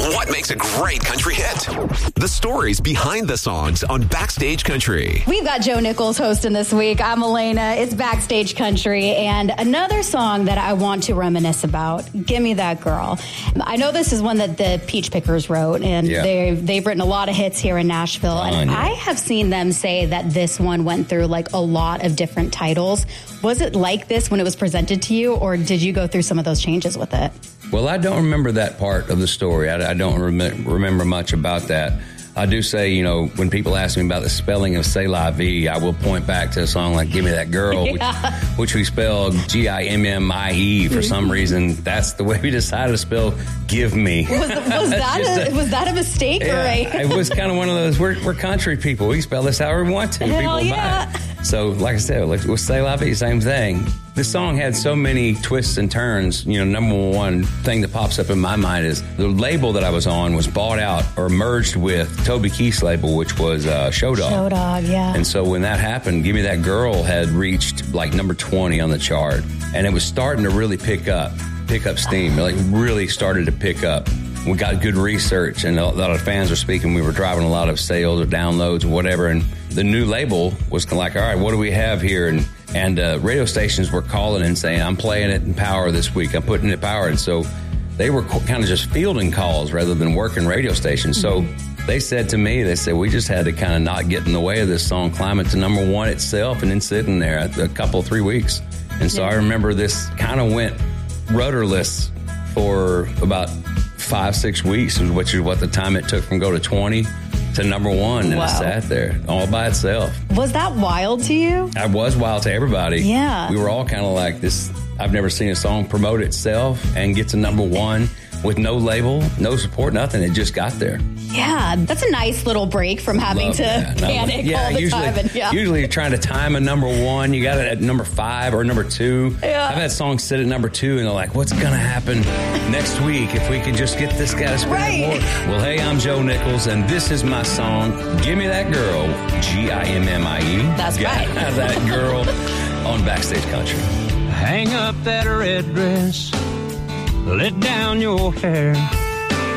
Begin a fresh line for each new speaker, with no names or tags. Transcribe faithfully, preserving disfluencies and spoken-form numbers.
What makes a great country hit? The stories behind the songs on Backstage Country.
We've got Joe Nichols hosting this week. I'm Elena. It's Backstage Country. And another song that I want to reminisce about, Gimme That Girl. I know this is one that the Peach Pickers wrote, and
yeah.
they've, they've written a lot of hits here in Nashville.
Oh,
and
yeah.
I have seen them say that this one went through like a lot of different titles. Was it like this when it was presented to you, or did you go through some of those changes with it?
Well, I don't remember that part of the story. I, I don't rem- remember much about that. I do say, you know, when people ask me about the spelling of C'est La Vie, I will point back to a song like Gimme That Girl, yeah. which, which we spelled G I M M I E for some reason. That's the way we decided to spell Give Me.
Was, was, that, a, a, was that a mistake?
Yeah,
or a-
it was kind of one of those, we're, we're country people. We can spell this however we want to.
Hell
people
yeah.
buy it. So, like I said, with C'est La Vie, same thing. This song had so many twists and turns. You know, number one thing that pops up in my mind is the label that I was on was bought out or merged with Toby Keith's label, which was uh, Show Dog.
Show Dog, yeah.
And so when that happened, Gimme That Girl had reached like number twenty on the chart. And it was starting to really pick up, pick up steam. It like really started to pick up. We got good research, and a lot of fans were speaking. We were driving a lot of sales or downloads or whatever. And the new label was like, all right, what do we have here? And and uh, radio stations were calling and saying, I'm playing it in Power this week. I'm putting it in Power. And so they were co- kind of just fielding calls rather than working radio stations. Mm-hmm. So they said to me, they said, we just had to kind of not get in the way of this song, climb it to number one itself, and then sitting there a couple, three weeks. And so yeah. I remember this kind of went rudderless for about five, six weeks, which is what the time it took from go to twenty to number one, and wow. it sat there all by itself.
Was that wild to you?
I was wild to everybody.
Yeah.
We were all kind of like this. I've never seen a song promote itself and get to number one with no label, no support, nothing. It just got there.
Yeah, that's a nice little break from having
Love
to
that.
panic
yeah,
all the
usually,
time. And, yeah.
Usually you're trying to time a number one. You got it at number five or number two.
Yeah.
I've had songs sit at number two, and they're like, what's going to happen next week if we can just get this guy to spend
right.
more? Well, hey, I'm Joe Nichols, and this is my song, Gimme That Girl, G I M M I E.
That's
got
right.
That girl on Backstage Country.
Hang up that red dress, let down your hair.